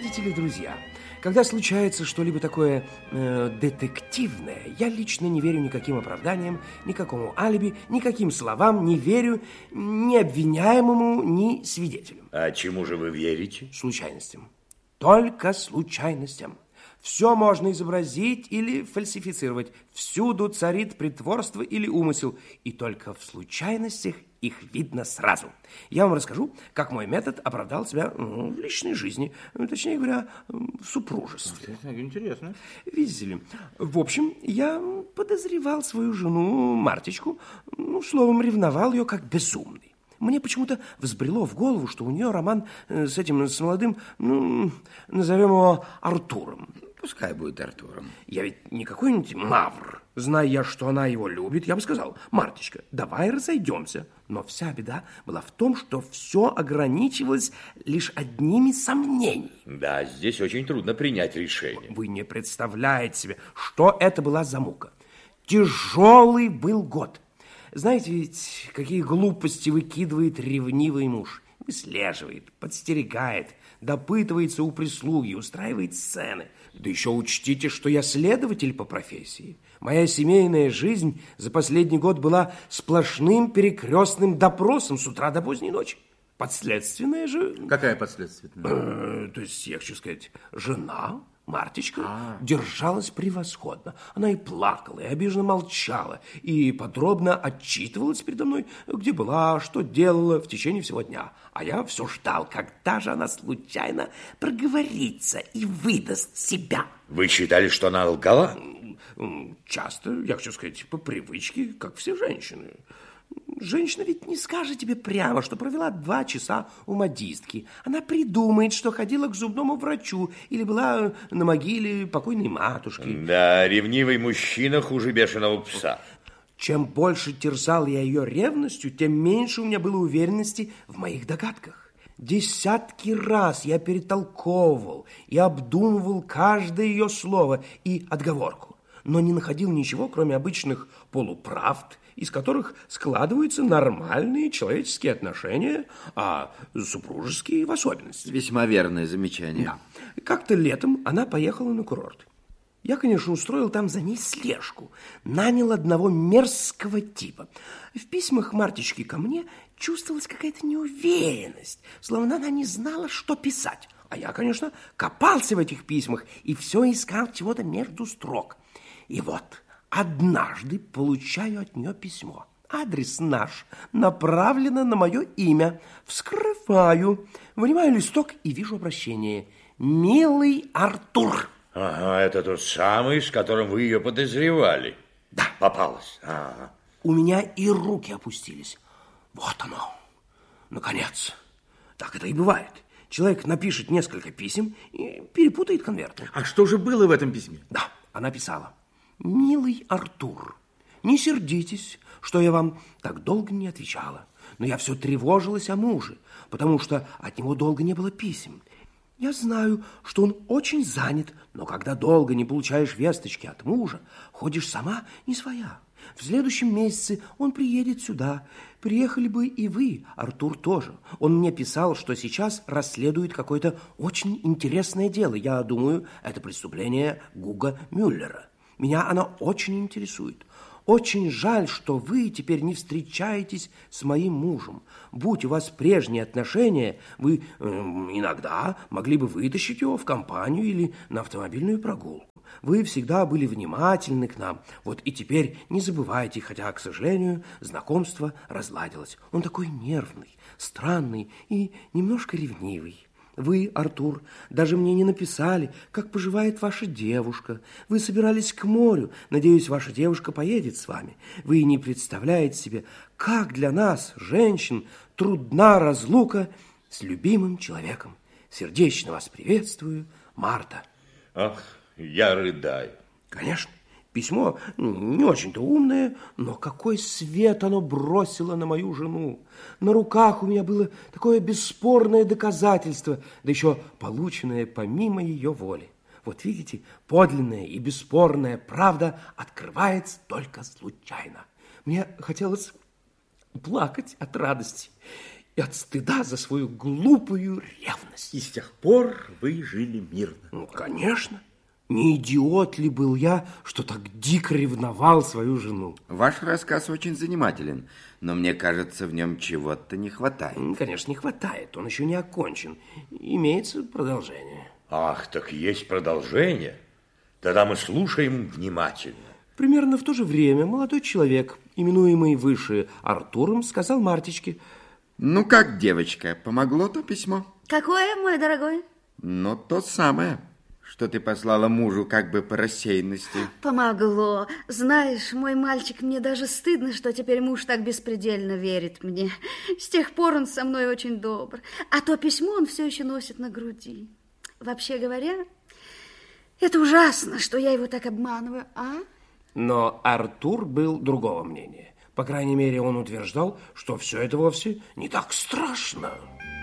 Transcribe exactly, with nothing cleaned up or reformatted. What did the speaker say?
Видите ли, друзья, когда случается что-либо такое э, детективное, я лично не верю никаким оправданиям, никакому алиби, никаким словам, не верю ни обвиняемому, ни свидетелю. А чему же вы верите? Случайностям. Только случайностям. Все можно изобразить или фальсифицировать. Всюду царит притворство или умысел. И только в случайностях их видно сразу. Я вам расскажу, как мой метод оправдал себя ну, в личной жизни. Точнее говоря, в супружестве. Интересно. Видите ли, в общем, я подозревал свою жену Мартечку. Ну, словом, ревновал ее как безумный. Мне почему-то взбрело в голову, что у нее роман с этим, с молодым, ну, назовем его Артуром. Пускай будет Артуром. Я ведь не какой-нибудь мавр. Зная я, что она его любит, я бы сказал: Мартечка, давай разойдемся. Но вся беда была в том, что все ограничивалось лишь одними сомнениями. Да, здесь очень трудно принять решение. Вы не представляете себе, что это была за мука. Тяжелый был год. Знаете ведь, какие глупости выкидывает ревнивый муж. Выслеживает, подстерегает, допытывается у прислуги, устраивает сцены. Да еще учтите, что я следователь по профессии. Моя семейная жизнь за последний год была сплошным перекрестным допросом с утра до поздней ночи. Подследственная же... Какая подследственная? Э, то есть, я хочу сказать, жена... Мартечка а. держалась превосходно. Она и плакала, и обиженно молчала, и подробно отчитывалась передо мной, где была, что делала в течение всего дня. А я все ждал, когда же она случайно проговорится и выдаст себя. Вы считали, что она лгала? Часто, я хочу сказать, по привычке, как все женщины. Женщина ведь не скажет тебе прямо, что провела два часа у модистки. Она придумает, что ходила к зубному врачу или была на могиле покойной матушки. Да, ревнивый мужчина хуже бешеного пса. Чем больше терзал я ее ревностью, тем меньше у меня было уверенности в моих догадках. Десятки раз я перетолковывал и обдумывал каждое ее слово и отговорку, но не находил ничего, кроме обычных полуправд, из которых складываются нормальные человеческие отношения, а супружеские в особенности. Весьма верное замечание. Да. Как-то летом она поехала на курорт. Я, конечно, устроил там за ней слежку. Нанял одного мерзкого типа. В письмах Мартечки ко мне чувствовалась какая-то неуверенность, словно она не знала, что писать. А я, конечно, копался в этих письмах и все искал чего-то между строк. И вот... однажды получаю от нее письмо. Адрес наш, направлено на мое имя. Вскрываю, вынимаю листок и вижу обращение. «Милый Артур». Ага, это тот самый, с которым вы ее подозревали. Да. Попалась. Ага. У меня и руки опустились. Вот оно. Наконец. Так это и бывает. Человек напишет несколько писем и перепутает конверты. А что же было в этом письме? Да, она писала: «Милый Артур, не сердитесь, что я вам так долго не отвечала, но я все тревожилась о муже, потому что от него долго не было писем. Я знаю, что он очень занят, но когда долго не получаешь весточки от мужа, ходишь сама не своя. В следующем месяце он приедет сюда. Приехали бы и вы, Артур, тоже. Он мне писал, что сейчас расследует какое-то очень интересное дело. Я думаю, это преступление Гуга Мюллера. Меня оно очень интересует. Очень жаль, что вы теперь не встречаетесь с моим мужем. Будь у вас прежние отношения, вы э, иногда могли бы вытащить его в компанию или на автомобильную прогулку. Вы всегда были внимательны к нам. Вот и теперь не забывайте, хотя, к сожалению, знакомство разладилось. Он такой нервный, странный и немножко ревнивый. Вы, Артур, даже мне не написали, как поживает ваша девушка. Вы собирались к морю. Надеюсь, ваша девушка поедет с вами. Вы не представляете себе, как для нас, женщин, трудна разлука с любимым человеком. Сердечно вас приветствую, Марта». Ах, я рыдаю. Конечно. Письмо не очень-то умное, но какой свет оно бросило на мою жену. На руках у меня было такое бесспорное доказательство, да еще полученное помимо ее воли. Вот видите, подлинная и бесспорная правда открывается только случайно. Мне хотелось плакать от радости. и от стыда за свою глупую ревность. И с тех пор вы жили мирно. Ну, конечно. Не идиот ли был я, что так дико ревновал свою жену? Ваш рассказ очень занимателен, но мне кажется, в нем чего-то не хватает. Конечно, не хватает, он еще не окончен. Имеется продолжение. Ах, так есть продолжение? Тогда мы слушаем внимательно. Примерно в то же время молодой человек, именуемый выше Артуром, сказал Мартечке: ну как, девочка, помогло то письмо? Какое, мой дорогой? Ну, то самое, что ты послала мужу как бы по рассеянности. Помогло. Знаешь, мой мальчик, мне даже стыдно, что теперь муж так беспредельно верит мне. С тех пор он со мной очень добр. А то письмо он все еще носит на груди. Вообще говоря, это ужасно, что я его так обманываю, а? Но Артур был другого мнения. По крайней мере, он утверждал, что все это вовсе не так страшно.